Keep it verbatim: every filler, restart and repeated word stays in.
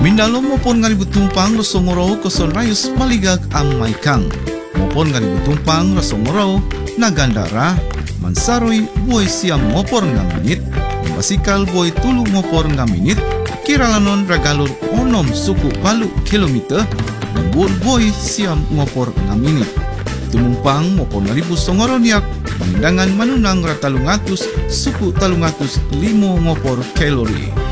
Mindalo mopon nga tumpang rasongoro kosonrayos maligag ang maikang. Mopon nga tumpang rasongoro nagandara mansaroy buhay siyam mopor nga minit. Basikal buhay tulong mopor nga minit. Kiralanon ragalor onom suku palu kilometer. Nagbuol buhay siyam mopor nga minit. Tumumpang mopor nga ribu songoro niyak. Panindangan manunang ratalungatus suku talungatus limo ngopor kalori.